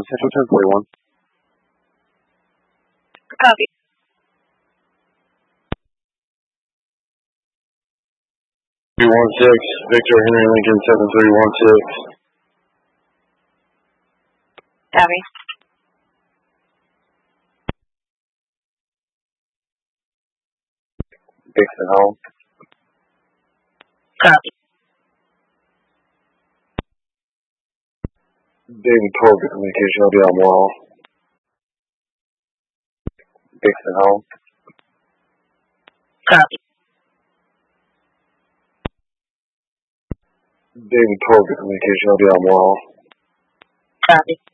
Central 1041. Copy. Victor Henry Lincoln 7316. Copy. Dixon Home. Copy. David Torger Communication LDL Wall. Dixon Home. Copy. David Torger Communication LDL Wall. Copy.